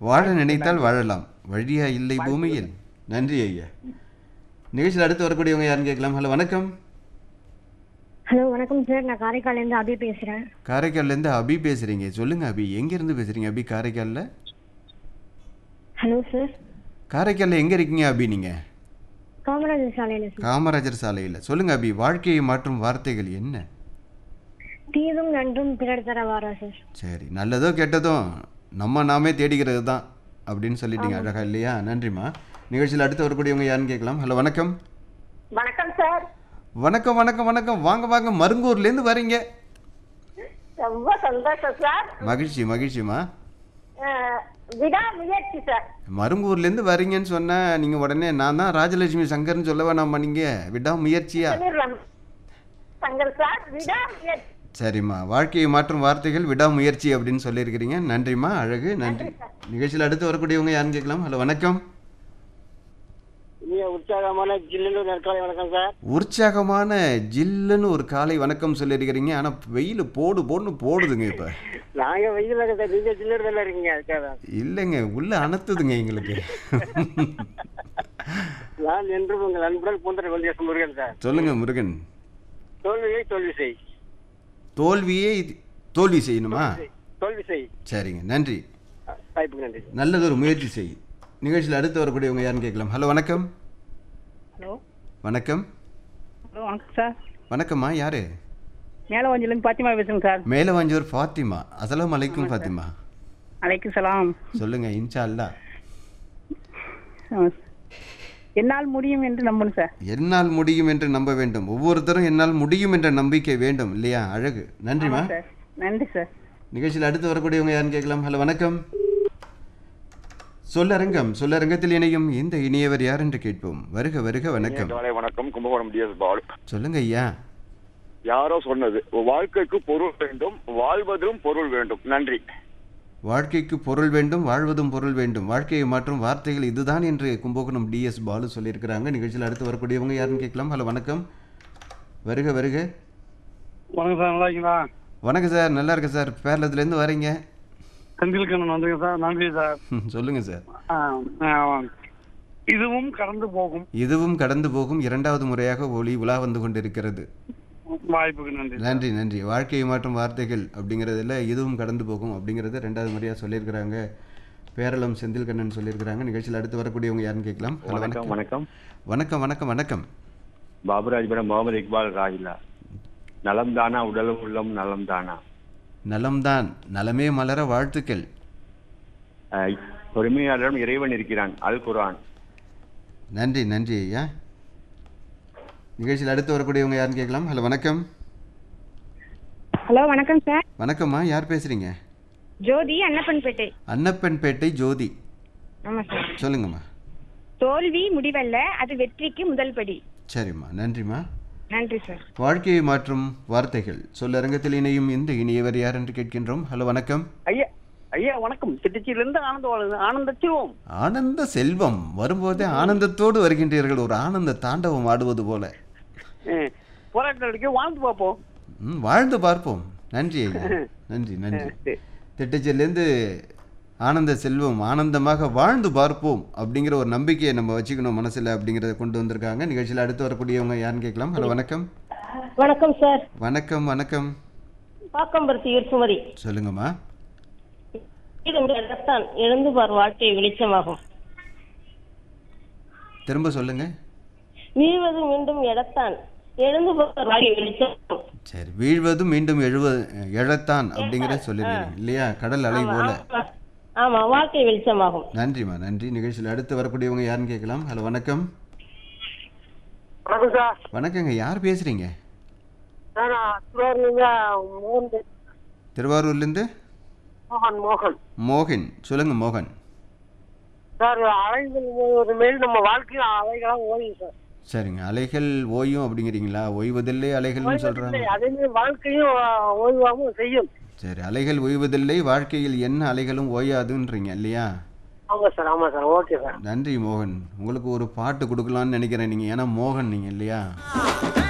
வாழ வாய்ப்புக்கு நினைத்தால் நன்றி. வாழலாம், வழியா இல்லை வாய்ப்புக்கு பூமியில். நன்றி ஐயா. நிகழ்ச்சியில் அடுத்து வரக்கூடியவங்க யாருன்னு கேட்கலாம். ஹலோ வணக்கம். ஹலோ வணக்கம் சார், நான் காரைக்கால்லேருந்து அபி பேசுகிறேன். காரைக்கால்லேருந்து அபி பேசுகிறீங்க. சொல்லுங்கள் அபி, எங்கேருந்து பேசுகிறீங்க அபி? காரைக்காலில். ஹலோ சார், காரைக்காலில் எங்கே இருக்கீங்க அபி நீங்கள்? காமராஜர் சாலையில் சார். காமராஜர் சாலையில். சொல்லுங்கள் அபி, வாழ்க்கையை மாற்றும் வார்த்தைகள் என்ன? தீதும் நன்றும் பிறர் தர வாரா சார். சரி, நல்லதோ கெட்டதோ நாமே தேடிக்கிறது தான் அப்படின்னு சொல்லிட்டீங்க. அழகா இல்லையா? நன்றிம்மா. நிகழ்ச்சியில் அடுத்து வரக்கூடியவங்க யாருன்னு கேட்கலாம். ஹலோ வணக்கம். வணக்கம் சார். வணக்கம் வணக்கம் வணக்கம். வாங்க வாங்க, மருங்கூர்லேருந்து வரீங்க. ரொம்ப சந்தோஷம் சார். மகிழ்ச்சி மகிழ்ச்சிம்மா. விடாமுயற்சி சார். மருங்கூர்லேருந்து வரீங்கன்னு சொன்னால் நீங்கள் உடனே நான் தான் ராஜலட்சுமி சங்கர்னு சொல்ல வேணாமா? நீங்கள் விடாமுயற்சியா? சொல்லிடுறேன். சங்கர் சார், விடாமுயற்சி. சரிம்மா, வாழ்க்கையை மாற்றும் வார்த்தைகள் விடாமுயற்சி அப்படின்னு சொல்லியிருக்கிறீங்க. நன்றிம்மா, அழகு. நன்றி. நிகழ்ச்சியில் அடுத்து வரக்கூடியவங்க யாருன்னு கேட்கலாம். ஹலோ வணக்கம். உற்சாகமான ஜில்லுன்னு நற்காலை வணக்கம் சார். உற்சாகமான ஜில்லுன்னு ஒரு காலை வணக்கம் சொல்லியிருக்கிறீங்க. ஆனால் வெயில் போடு போடுன்னு போடுதுங்க இப்போ. நாங்க வெயில் சார், நீங்க ஜில்லுன்னு தானே இருக்கீங்க, அதுக்காக. இல்லைங்க, உள்ள அனத்துதுங்க எங்களுக்கு. நான் என்று உங்கள் அன்புடன் பூந்தரை வந்தியாசம் முருகன் சார். சொல்லுங்க முருகன். தோல்வியை தோல்வி செய். தோல்வியே தோல்வி செய்யணுமா? தோல்வி செய். சரிங்க, நன்றி. வாய்ப்புக்கு நன்றி. நல்லதொரு முயற்சி செய். நிகழ்ச்சியில் அடுத்து வரக்கூடியவங்க யாருன்னு கேட்கலாம். ஹலோ வணக்கம். ஹலோ வணக்கம். ஹலோ வணக்கம் சார். வணக்கம்மா, யாரு? மேலவாஞ்சிலேருந்து பாத்திமா பேசுங்க சார். மேலவாஞ்சூர் ஃபாத்திமா. அஸ்ஸலாமு அலைக்கும் ஃபாத்திமா. அலைக்கும் சலாம். சொல்லுங்க. இன்ஷா அல்லா. என்னால் முடியும் என்று நம்பணும் சார். என்னால் முடியும் என்று நம்ப வேண்டும். ஒவ்வொருத்தரும் என்னால் முடியும் என்ற நம்பிக்கை வேண்டும் இல்லையா? அழகு. நன்றிம்மா. ஆமாம் சார். நன்றி சார். நிகழ்ச்சியில் அடுத்து வரக்கூடியவங்க யாருன்னு கேட்கலாம். ஹலோ வணக்கம். சொல்லரங்கம். சொல்லரங்கத்தில் இணையும் இந்த இனியவர் யார் என்று கேட்போம். வருக வருக. வணக்கம். வணக்கம். கும்பகோணம் டிஎஸ் பால். சொல்லுங்க ஐயா. யாரோ சொன்னது, வாழ்க்கைக்கு பொருள் வேண்டும், வாழ்வதும் பொருள் வேண்டும். நன்றி. வாழ்க்கைக்கு பொருள் வேண்டும், வாழ்வதும் பொருள் வேண்டும். வாழ்க்கையை மாற்றும் வார்த்தைகள் இதுதான் என்று கும்பகோணம் டிஎஸ் பாலு சொல்லியிருக்கிறாங்க. நிகழ்ச்சியில் அடுத்து வரக்கூடியவங்க யாருன்னு கேட்கலாம். ஹலோ வணக்கம். வருக வருக. வணக்கம் சார், நல்லா இருக்கீங்களா? வணக்கம் சார், நல்லா இருக்கேன் சார். பேரளத்துலேருந்து வரீங்க. செந்தில்கண்ணன் வந்துங்க சார். நன்றி சார். சொல்லுங்க சார். இதுவும் கடந்து போகும். இதுவும் கடந்து போகும். இரண்டாவது முறையாக ஒளி உலா வந்து கொண்டிருக்கிறது. வாய்ப்புக்கு நன்றி. நன்றி நன்றி. வாழ்க்கையை மாற்றும் வார்த்தைகள் அப்படிங்கிறதுல இதுவும் கடந்து போகும் அப்படிங்கிறது ரெண்டாவது முறையாக சொல்லியிருக்கிறாங்க. பேரளம் செந்தில்கண்ணன் சொல்லியிருக்கிறாங்க. நிகழ்ச்சியில் அடுத்து வரக்கூடியவங்க யாருன்னு கேட்கலாம். ஹலோ வணக்கம். வணக்கம் வணக்கம் வணக்கம் வணக்கம். பாபுராஜ்புரம் முகமது இக்பால் ராஜிலா. நலம் தானா உடலும் உள்ளம் நலம் தானா? நலம்தான், நலமே மலர வாழ்த்துக்கள். பொறுமையாளரும் இறைவன் இருக்கிறான். அல் குர்ஆன். நன்றி நன்றி ஐயா. நிகழ்ச்சியில் அடுத்து வரக்கூடியவங்க யாருன்னு கேட்கலாம். ஹலோ வணக்கம். ஹலோ வணக்கம் சார். வணக்கம்மா, யார் பேசுறீங்க? ஜோதி, அன்னப்பன்பேட்டை. அன்னப்பன்பேட்டை ஜோதி. ஆமாம் சார். சொல்லுங்கம்மா. தோல்வி முடிவல்ல, அது வெற்றிக்கு முதல் படி. சரிம்மா, நன்றிம்மா. நன்றி சார். வாழ்க்கையை மாற்றும் வார்த்தைகள் சொல்லரங்கத்தில் இணையும் இந்த இனியவர் யார் என்று கேட்கின்றோம். ஹலோ வணக்கம். ஐயா ஐயா வணக்கம். திருச்சியிலிருந்து ஆனந்தத்திலும் ஆனந்த செல்வம். வரும்போதே ஆனந்தத்தோடு வருகின்றீர்கள். ஒரு ஆனந்த தாண்டவம் ஆடுவது போல. போராட்டத்துக்கு வாழ்ந்து பார்ப்போம். வாழ்ந்து பார்ப்போம். நன்றி ஐயா. நன்றி நன்றி. திட்டச்சிலேருந்து ஆனந்த செல்வம், ஆனந்தமாக வாழ்ந்து பார்ப்போம் அப்படிங்கிற ஒரு நம்பிக்கையை நம்ம வச்சுக்கணும் மனசில் அப்படிங்கிறத கொண்டு வந்திருக்காங்க. நிகழ்ச்சியில் அடுத்து வரக்கூடியவங்க யாருன்னு கேட்கலாம். ஹலோ வணக்கம். வணக்கம் சார். வணக்கம் வணக்கம். பாக்கம்பருத்தி ஈர்சுமதி. சொல்லுங்கம்மா. இது இடத்தான் எழுந்து பார், வாழ்க்கை வெளிச்சமாகும். திரும்ப சொல்லுங்க. வீழ்வது மீண்டும் இடத்தான், எழுந்து பார், வாழ்க்கை வெளிச்சமாகும். சரி, வீழ்வதும் மீண்டும் எழத்தான் அப்படிங்கிற சொல்லிருக்கீங்க இல்லையா? கடல் அலை போல. ஆமா, வாழ்க்கை வெளிச்சமாகும். நன்றிம்மா, நன்றி. நிகழ்ச்சியில் அடுத்து வரக்கூடியவங்க யாருன்னு கேட்கலாம். ஹலோ வணக்கம். வணக்கம் சார். வணக்கங்க, யார் பேசுறீங்க? திருவாரூர்லேருந்து மோகன். மோகன் மோகன். சொல்லுங்க மோகன். சார், அலைகள் மேல் நம்ம வாழ்க்கையில் அலைகளாக ஓயும் சார். சரிங்க, அலைகள் ஓயும் அப்படிங்கிறீங்களா? ஓய்வதில்லை அலைகள்னு சொல்றாங்க. அதே மாதிரி வாழ்க்கையும் ஓய்வாகவும் செய்யும். சரி, அலைகள் ஓய்வதில்லை, வாழ்க்கையில் என்ன அலைகளும் ஓயாதுன்றீங்க இல்லையா? ஆமா சார். ஆமா சார். Okay sir. நன்றி மோகன். உங்களுக்கு ஒரு பாட்டு கொடுக்கலான்னு நினைக்கிறேன் நீங்க, ஏன்னா மோகன் நீங்க இல்லையா?